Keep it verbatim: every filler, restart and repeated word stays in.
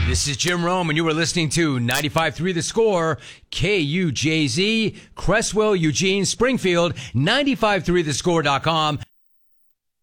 This is Jim Rome, and you are listening to ninety-five point three The Score, K U J Z, Cresswell, Eugene, Springfield, ninety-five three the score dot com,